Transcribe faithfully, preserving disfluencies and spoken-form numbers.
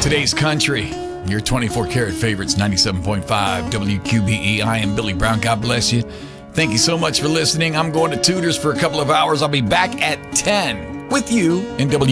Today's country, your twenty-four karat favorites, ninety-seven point five W Q B E. I am Billy Brown. God bless you. Thank you so much for listening. I'm going to Tudor's for a couple of hours. I'll be back at ten with you in W.